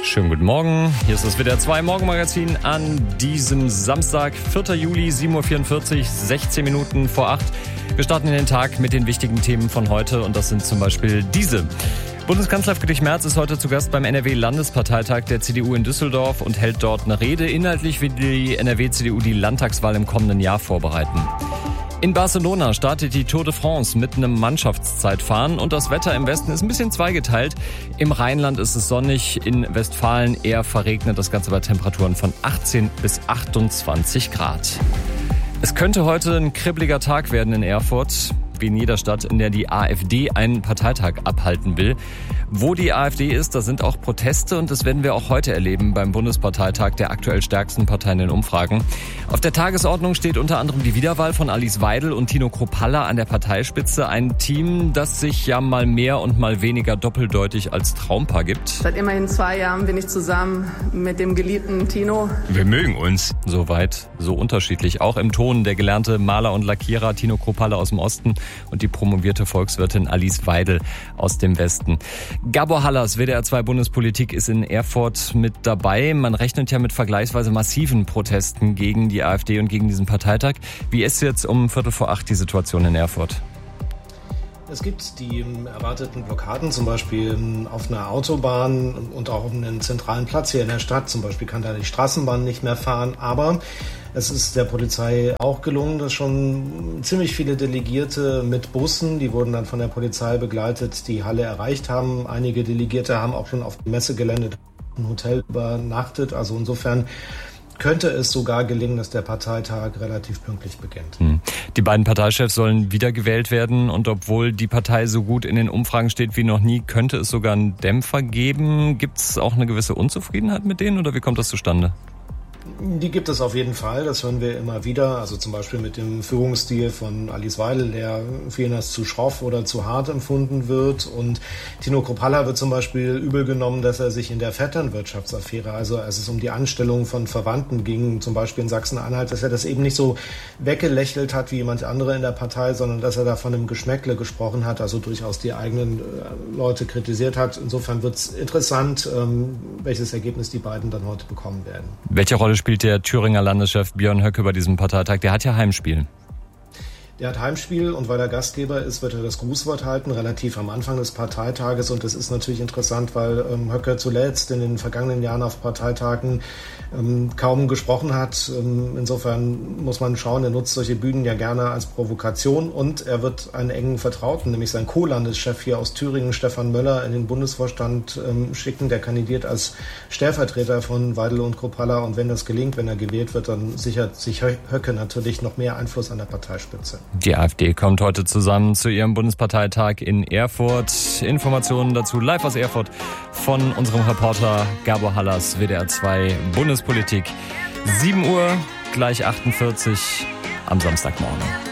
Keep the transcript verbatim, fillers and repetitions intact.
Schönen guten Morgen, hier ist das W D R zwei Morgenmagazin an diesem Samstag, vierter Juli, sieben Uhr vierundvierzig, sechzehn Minuten vor acht. Wir starten in den Tag mit den wichtigen Themen von heute und das sind zum Beispiel diese. Bundeskanzler Friedrich Merz ist heute zu Gast beim N R W-Landesparteitag der C D U in Düsseldorf und hält dort eine Rede. Inhaltlich will die N R W-C D U die Landtagswahl im kommenden Jahr vorbereiten. In Barcelona startet die Tour de France mit einem Mannschaftszeitfahren und das Wetter im Westen ist ein bisschen zweigeteilt. Im Rheinland ist es sonnig, in Westfalen eher verregnet, das Ganze bei Temperaturen von achtzehn bis achtundzwanzig Grad. Es könnte heute ein kribbeliger Tag werden in Erfurt, wie in jeder Stadt, in der die AfD einen Parteitag abhalten will. Wo die AfD ist, da sind auch Proteste und das werden wir auch heute erleben beim Bundesparteitag der aktuell stärksten Partei in den Umfragen. Auf der Tagesordnung steht unter anderem die Wiederwahl von Alice Weidel und Tino Kruppalla an der Parteispitze. Ein Team, das sich ja mal mehr und mal weniger doppeldeutig als Traumpaar gibt. Seit immerhin zwei Jahren bin ich zusammen mit dem geliebten Tino. Wir mögen uns. Soweit, so unterschiedlich. Auch im Ton der gelernte Maler und Lackierer Tino Kruppalla aus dem Osten und die promovierte Volkswirtin Alice Weidel aus dem Westen. Gabor Hallas, W D R zwei Bundespolitik, ist in Erfurt mit dabei. Man rechnet ja mit vergleichsweise massiven Protesten gegen die AfD und gegen diesen Parteitag. Wie ist jetzt um Viertel vor acht die Situation in Erfurt? Es gibt die erwarteten Blockaden, zum Beispiel auf einer Autobahn und auch auf einem zentralen Platz hier in der Stadt. Zum Beispiel kann da die Straßenbahn nicht mehr fahren. Aber es ist der Polizei auch gelungen, dass schon ziemlich viele Delegierte mit Bussen, die wurden dann von der Polizei begleitet, die Halle erreicht haben. Einige Delegierte haben auch schon auf dem Messegelände im Hotel übernachtet. Also insofern könnte es sogar gelingen, dass der Parteitag relativ pünktlich beginnt. Die beiden Parteichefs sollen wiedergewählt werden und obwohl die Partei so gut in den Umfragen steht wie noch nie, könnte es sogar einen Dämpfer geben. Gibt es auch eine gewisse Unzufriedenheit mit denen oder wie kommt das zustande? Die gibt es auf jeden Fall, das hören wir immer wieder, also zum Beispiel mit dem Führungsstil von Alice Weidel, der vielen als zu schroff oder zu hart empfunden wird, und Tino Kruppalla wird zum Beispiel übel genommen, dass er sich in der Vetternwirtschaftsaffäre, also als es um die Anstellung von Verwandten ging, zum Beispiel in Sachsen-Anhalt, dass er das eben nicht so weggelächelt hat wie jemand andere in der Partei, sondern dass er da von einem Geschmäckle gesprochen hat, also durchaus die eigenen Leute kritisiert hat. Insofern wird es interessant, welches Ergebnis die beiden dann heute bekommen werden. Welche Rolle spielt der Thüringer Landeschef Björn Höcke bei diesem Parteitag? Der hat ja Heimspiel. Der hat Heimspiel und weil er Gastgeber ist, wird er das Grußwort halten, relativ am Anfang des Parteitages. Und das ist natürlich interessant, weil ähm, Höcke zuletzt in den vergangenen Jahren auf Parteitagen ähm, kaum gesprochen hat. Ähm, insofern muss man schauen, er nutzt solche Bühnen ja gerne als Provokation. Und er wird einen engen Vertrauten, nämlich seinen Co-Landeschef hier aus Thüringen, Stefan Möller, in den Bundesvorstand ähm, schicken. Der kandidiert als Stellvertreter von Weidel und Kruppalla. Und wenn das gelingt, wenn er gewählt wird, dann sichert sich Höcke natürlich noch mehr Einfluss an der Parteispitze. Die AfD kommt heute zusammen zu ihrem Bundesparteitag in Erfurt. Informationen dazu live aus Erfurt von unserem Reporter Gabor Hallas, W D R zwei Bundespolitik. sieben Uhr, gleich achtundvierzig am Samstagmorgen.